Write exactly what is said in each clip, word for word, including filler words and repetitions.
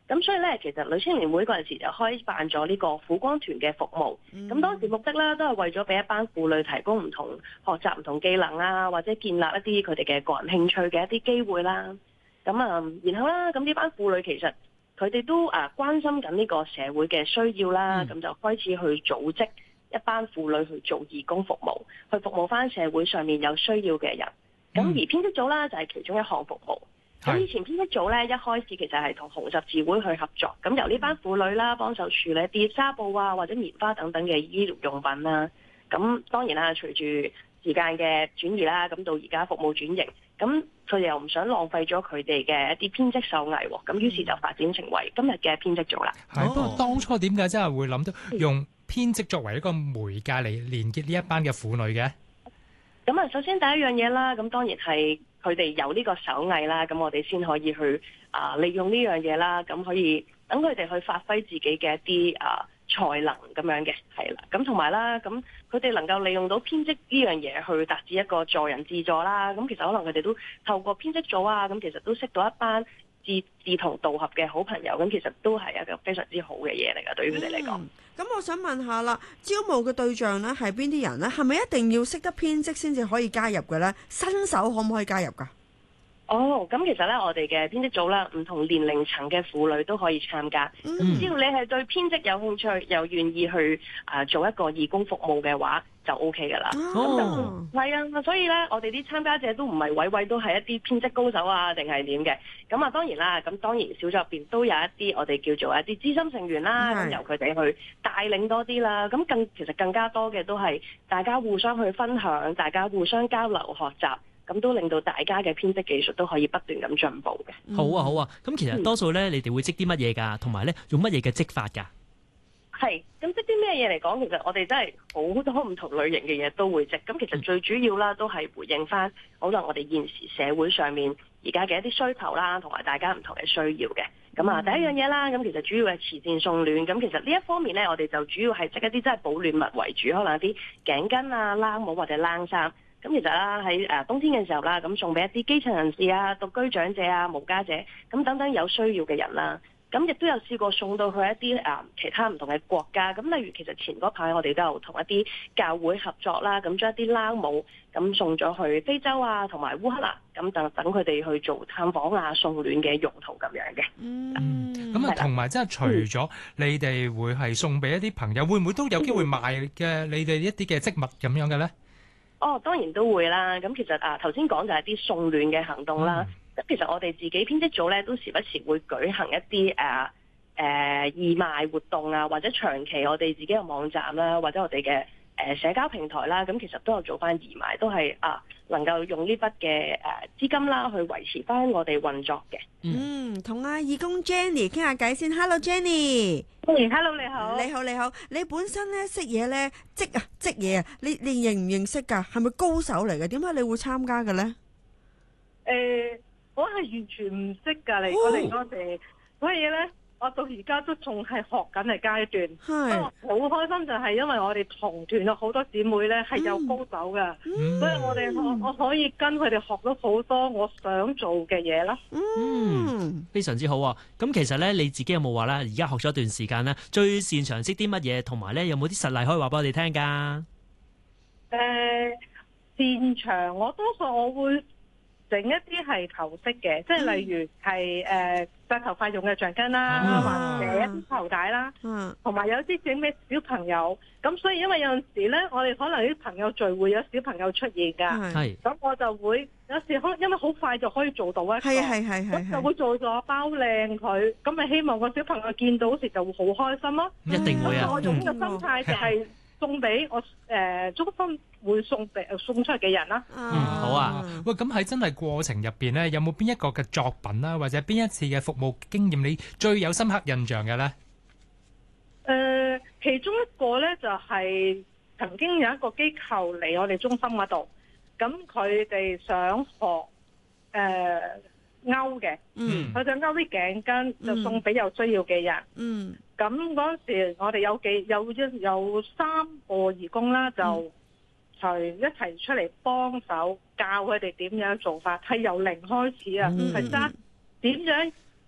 咁所以咧，其實女青年會嗰陣時就開辦咗呢個婦光團嘅服務。咁、嗯、當時目的咧都係為咗俾一班婦女提供唔同學習唔同技能啊，或者建立一啲佢哋嘅個人興趣嘅一啲機會啦。咁啊，然後啦，咁呢班婦女其實佢哋都啊關心緊呢個社會嘅需要啦，咁、嗯、就開始去組織一班婦女去做義工服務，去服務翻社會上面有需要嘅人。咁、嗯、而編織組啦就係其中一項服務。咁以前編織組咧，一開始其實係同紅十字會去合作，咁由呢班婦女啦幫手處理一啲紗布啊或者棉花等等嘅醫療用品啦。咁當然啦，隨住時間嘅轉移啦，咁到而家服務轉型，咁佢哋又唔想浪費咗佢哋嘅一啲編織手藝喎，咁於是就發展成為今日嘅編織組啦。 係，不過當初點解真係會諗到用編織作為一個媒介嚟連結呢一班嘅婦女嘅？ 咁啊，首先第一樣嘢啦，咁當然係佢哋有呢個手藝啦，咁我哋先可以去啊利用呢樣嘢啦，咁可以等佢哋去發揮自己嘅一啲啊才能咁樣嘅，係啦，咁同埋啦，咁佢哋能夠利用到編織呢樣嘢去達至一個助人自助啦，咁其實可能佢哋都透過編織組啊，咁其實都識到一班志志同道合嘅好朋友，咁其實都係一個非常之好嘅嘢嚟㗎，對於佢哋嚟講。 咁、嗯、我想問下啦，招募嘅對象咧係邊啲人咧？係咪一定要識得編織先至可以加入嘅咧？新手可唔可以加入㗎？ 哦，咁其實咧，我哋嘅編織組啦，唔同年齡層嘅婦女都可以參加。咁、嗯、只要你係對編織有興趣，又願意去啊、呃、做一個義工服務嘅話，就 O K 噶啦。哦，係啊，所以咧，我哋啲參加者都唔係位位都係一啲編織高手啊，定係點嘅。咁啊，當然啦，咁當然小組入邊都有一啲我哋叫做一啲資深成員啦，咁由佢哋去帶領多啲啦。咁更其實更加多嘅都係大家互相去分享，大家互相交流學習。咁都令到大家嘅編織技術都可以不斷咁進步嘅、 嗯。好啊，好啊。咁其實多數咧，你哋會織啲乜嘢㗎？同埋咧，用乜嘢嘅織法㗎？ 係。咁織啲咩嘢嚟講？其實我哋真係好多唔同類型嘅嘢都會織。咁其實最主要啦，都係回應翻可能我哋現時社會上面而家嘅一啲需求啦，同埋大家唔同嘅需要嘅。咁啊，第一樣嘢啦，咁其實主要係慈善送暖。咁其實呢一方面咧，我哋就主要係織一啲真係保暖物為主，可能一啲頸巾啊、冷帽或者冷衫。咁其實啦，喺誒冬天嘅時候啦，咁送俾一啲基層人士啊、獨居長者啊、無家者咁等等有需要嘅人啦。咁亦都有試過送到去一啲誒其他唔同嘅國家。咁例如其實前嗰排我哋都有同一啲教會合作啦，咁將一啲冷帽咁送咗去非洲啊，同埋烏克蘭，咁等等佢哋去做探訪啊、送暖嘅用途咁樣嘅。 嗯，咁啊同埋即係除咗你哋會係送俾一啲朋友，會唔會都有機會賣嘅你哋一啲嘅織物咁樣嘅咧？ 哦，當然都會啦。咁其實啊，頭先講就係啲送暖嘅行動啦。咁、嗯、其實我哋自己編織組咧，都時不時會舉行一啲誒誒義賣活動啊，或者長期我哋自己嘅網站啦，或者我哋嘅誒社交平台啦，咁其實都有做翻義賣，都係啊能夠用呢筆嘅誒資金啦，去維持翻我哋運作嘅。 嗯，同阿義工 Jenny 傾下偈先。Hello Jenny。 嗯，Hello 你好。 你好你好，你本身咧識嘢咧織啊織嘢啊，你你認唔認識㗎？係咪高手嚟嘅？點解你會參加嘅咧？誒、 呃，我係完全唔識㗎，嚟我嚟嗰時，所以咧。我到而家都仲係學緊嘅階段，係好開心就係因為我哋同團有好多姊妹咧係有高手嘅、嗯，所以我哋我我可以跟佢哋學到好多我想做嘅嘢啦。 嗯，非常之好啊！咁其實咧你自己有冇話咧？而家學咗一段時間咧，最擅長識啲乜嘢？同埋咧有冇啲實例可以話俾我哋聽㗎？ 誒、呃，擅長我多數我會整一啲係頭飾嘅，即係例如係誒紮頭髮用嘅橡筋啦，啊、或者一啲頭帶啦，同、啊、埋有啲整俾小朋友。咁所以因為有陣時咧，我哋可能啲朋友聚會有小朋友出現㗎，咁我就會有時可能因為好快就可以做到一個，咁就會做咗包靚佢，咁咪希望個小朋友見到時就會好開心咯。 一定會啊！ 我用呢個心態就係、是。送俾我誒中心會送俾送出嘅人啦。 嗯，好啊。喂，咁喺真係過程入邊咧，有冇邊一個嘅作品啦，或者邊一次嘅服務經驗你最有深刻印象嘅咧？誒、 呃，其中一個咧就係、是、曾經有一個機構嚟我哋中心嗰度，咁佢哋想學誒、呃、勾嘅，嗯，佢就勾啲頸巾就送俾有需要嘅人，嗯。咁嗰陣時，我哋有幾有一有三個義工啦，就齊一齊出嚟幫手教佢哋點樣做法，係由零開始啊，係揸點樣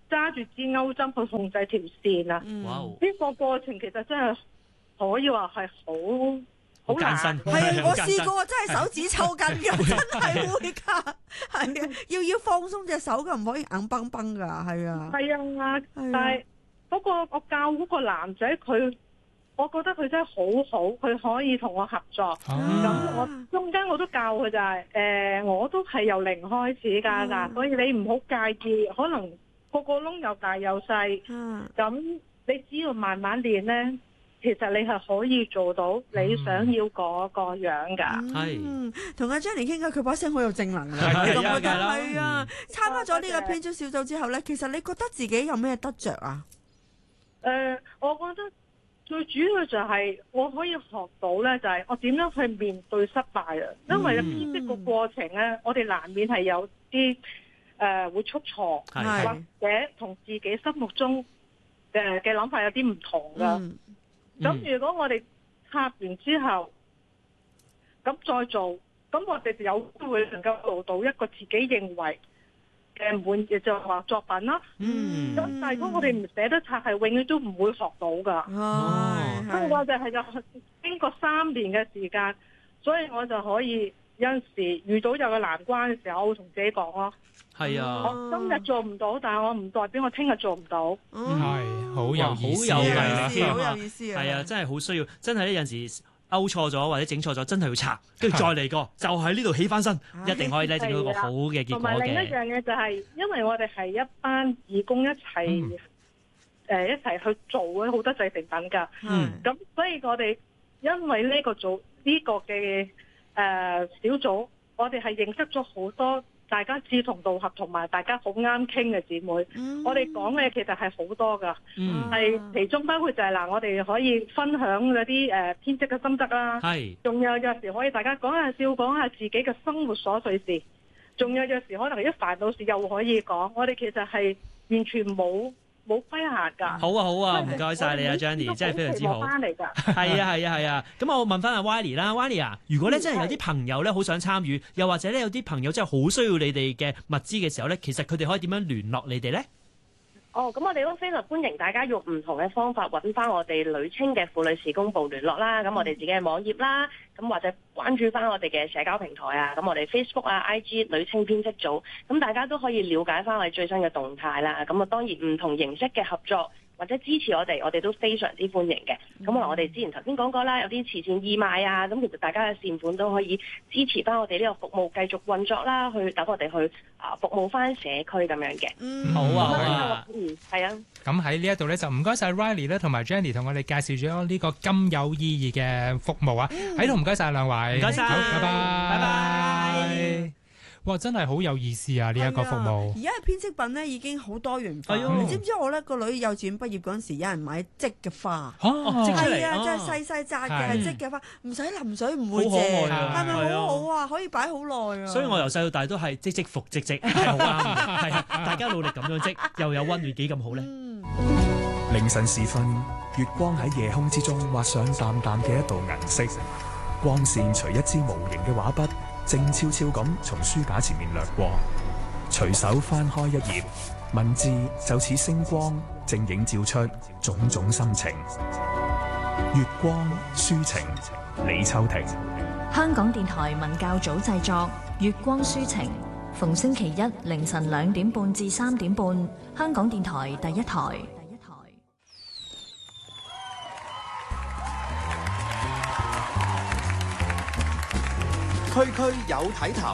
揸住支鈎針去控制條線啊！ 嗯哇呢個過程其實真係可以話係好好艱辛， 係啊，我試過過， 真係手指抽筋㗎，真係會㗎，係啊，要要放鬆隻手㗎，唔可以硬崩崩㗎，係啊， 係啊，但係嗰個我教嗰個男仔佢，我覺得佢真係好好，佢可以同我合作。咁、 啊、 我中間我都教佢就係、是，誒、呃，我都係由零開始㗎嗱，所以你唔好介意，可能個個窿又大又細，咁你只要慢慢練呢。其實你係可以做到你想要嗰個樣㗎。 係，同阿 Jenny 傾偈，佢把聲好有正能量。 係啊， 係啊。參加咗呢個編組小組之後呢，其實你覺得自己有咩得着啊？ 誒、呃，我覺得最主要就係我可以學到呢，就係我點樣去面對失敗啊。因為編織個過程呢，我哋難免係有啲誒、呃、會出錯，或者同自己心目中嘅嘅諗法有啲唔同㗎。嗯咁、嗯、如果我哋拍完之後，咁再做，咁我哋就有機會能夠做到一個自己認為嘅滿意，就係話作品啦。嗯。咁但係如果我哋唔捨得拆，係永遠都唔會學到㗎。哦。所以我哋係有經過三年嘅時間，所以我就可以有陣時遇到有個難關嘅時候，我會同自己講咯。係啊。我今日做唔到，但係我唔代表我聽日做唔到。 嗯。係。好有意思， 好有意思，好有意思啊！ 係啊，真係好需要，真係咧有陣時勾錯咗或者整錯咗，真係要拆，跟住再嚟過，就喺呢度起翻身，一定可以咧整到一個好嘅結果嘅。同埋另一樣嘢就係、是，因為我哋係一班義工一齊，誒、嗯呃、一齊去做嘅好多製成品㗎。嗯。咁所以我哋因為呢個組呢、這個嘅誒、呃、小組，我哋係認識咗好多。大家志同道合，同埋大家好啱傾嘅姊妹，嗯、我哋講嘅其實係好多㗎，係、嗯、其中包括就係、是、嗱，我哋可以分享嗰啲誒編織嘅心得啦，仲有有時可以大家講下笑，講下自己嘅生活瑣碎事，仲有有時可能一煩惱事又可以講，我哋其實係完全冇。冇規限㗎。好啊好啊，唔該晒你啊 Jenny， 真係非常之好。翻嚟㗎。係啊係啊係啊，咁、啊啊、我問翻阿 Wylie 啦 ，Wylie 啊，如果咧真係有啲朋友咧好想參與，又或者咧有啲朋友真係好需要你哋嘅物資嘅時候咧，其實佢哋可以點樣聯絡你哋咧？哦，咁我哋都非常歡迎大家用唔同嘅方法揾翻我哋女青嘅婦女事工部聯絡啦。咁我哋自己嘅網頁啦，咁或者關注翻我哋嘅社交平台啊。咁我哋 Facebook 啊、I G 女青編織組，咁大家都可以了解翻我哋最新嘅動態啦。咁啊，當然唔同形式嘅合作或者支持我哋，我哋都非常之歡迎嘅。咁可能我哋之前頭先講過啦，有啲慈善義賣啊，咁其實大家嘅善款都可以支持翻我哋呢個服務繼續運作啦，去等我哋去啊服務翻社區咁樣嘅。嗯，好啊，好啊，嗯，係啊。咁喺呢一度咧，就唔該晒 Wylie 咧同埋 Jenny 同我哋介紹咗呢個咁有意義嘅服務啊！喺度唔該晒兩位，唔該晒，好，拜拜，拜拜。哇！真係好有意思啊！呢、這、一個服務，而家嘅編織品咧已經好多元化。你、哎、知唔知我咧個女幼稚園畢業嗰陣時，有人買織嘅花，係啊，真係細細紮嘅係織嘅花，唔使淋水唔會謝，係咪好好啊？可以擺好耐啊！所以我由細到大都係織織復織織，係好啱，係啊！大家努力咁樣織，又有溫暖，幾咁好咧、嗯！凌晨時分，月光喺夜空之中畫上淡淡嘅一道銀色，光線隨一支無形嘅畫筆，靜悄悄咁從書架前面掠過，隨手翻開一頁，文字就似星光，正映照出種種心情。月光抒情，李秋婷。香港電台文教組製作《月光抒情》，逢星期一凌晨兩點半至三點半，香港電台第一台。區區有睇頭，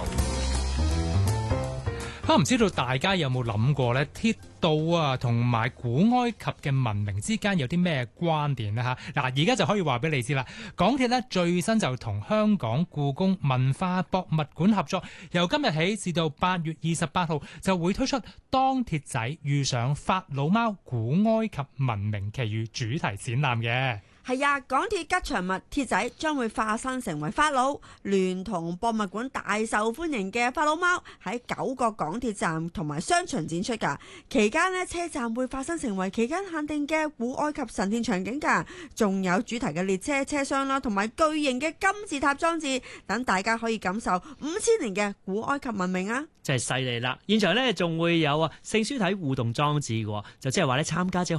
啊！唔知道大家有冇諗過咧？鐵道啊，同埋古埃及嘅文明之間有啲咩關聯呢？吓，嗱，而家就可以話俾你知啦。港鐵咧最新就同香港故宮文化博物館合作，由今日起至到八月二十八號就會推出《當鐵仔遇上法老貓：古埃及文明奇遇》主題展覽嘅。 係啊，港鐵吉祥物鐵仔將會化身成為法老，聯同博物館大受歡迎嘅法老貓喺九個港鐵站同埋商場展出㗎。期間呢，車站會化身成為期間限定嘅古埃及神殿場景㗎，仲有主題嘅列車車廂啦，同埋巨型嘅金字塔裝置，等大家可以感受五千年嘅古埃及文明啊！ 真係犀利啦！現場咧仲會有啊聖書體互動裝置嘅，就即係話咧參加者